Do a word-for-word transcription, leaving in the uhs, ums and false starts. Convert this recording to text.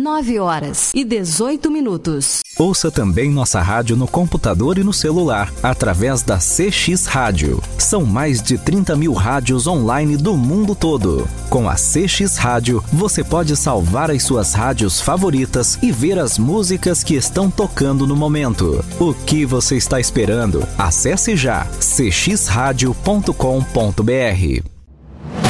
nove horas e dezoito minutos. Ouça também nossa rádio no computador e no celular, através da C X Rádio. São mais de trinta mil rádios online do mundo todo. Com a C X Rádio, você pode salvar as suas rádios favoritas e ver as músicas que estão tocando no momento. O que você está esperando? Acesse já c x rádio ponto com ponto b r.